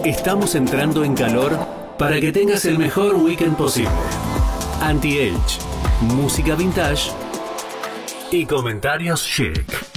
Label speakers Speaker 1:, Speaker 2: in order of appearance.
Speaker 1: Estamos entrando en calor para que tengas el mejor weekend posible. Anti-Age, música vintage y comentarios chic.